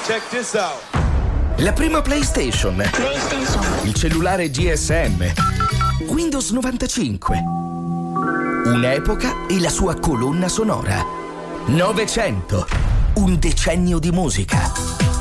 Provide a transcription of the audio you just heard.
Check this out. La prima PlayStation. Il cellulare GSM. Windows 95. Un'epoca e la sua colonna sonora. 900. Un decennio di musica.